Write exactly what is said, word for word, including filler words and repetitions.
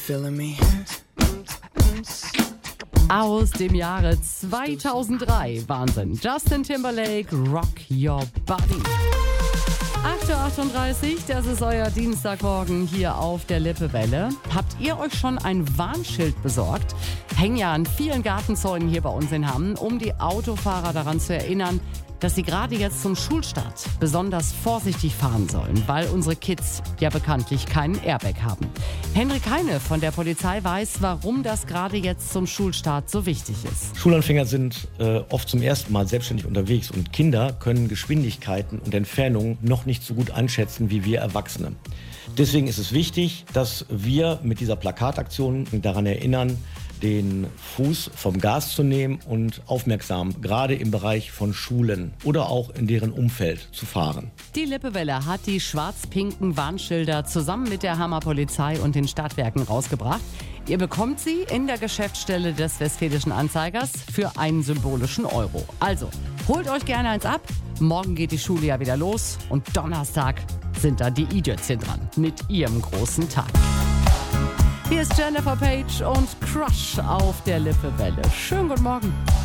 feeling me? Aus dem Jahre zweitausenddrei. Wahnsinn. Justin Timberlake, Rock Your Body. acht Uhr achtunddreißig, das ist euer Dienstagmorgen hier auf der Lippewelle. Habt ihr euch schon ein Warnschild besorgt? Hängen ja an vielen Gartenzäunen hier bei uns in Hamm, um die Autofahrer daran zu erinnern, dass sie gerade jetzt zum Schulstart besonders vorsichtig fahren sollen, weil unsere Kids ja bekanntlich keinen Airbag haben. Henrik Heine von der Polizei weiß, warum das gerade jetzt zum Schulstart so wichtig ist. Schulanfänger sind äh, oft zum ersten Mal selbstständig unterwegs und Kinder können Geschwindigkeiten und Entfernungen noch nicht so gut einschätzen wie wir Erwachsene. Deswegen ist es wichtig, dass wir mit dieser Plakataktion daran erinnern, den Fuß vom Gas zu nehmen und aufmerksam, gerade im Bereich von Schulen oder auch in deren Umfeld zu fahren. Die Lippewelle hat die schwarz-pinken Warnschilder zusammen mit der Hammer Polizei und den Stadtwerken rausgebracht. Ihr bekommt sie in der Geschäftsstelle des Westfälischen Anzeigers für einen symbolischen Euro. Also, holt euch gerne eins ab. Morgen geht die Schule ja wieder los und Donnerstag sind da die Idiots dran mit ihrem großen Tag. Hier ist Jennifer Page und Crush auf der Lippewelle. Schönen guten Morgen.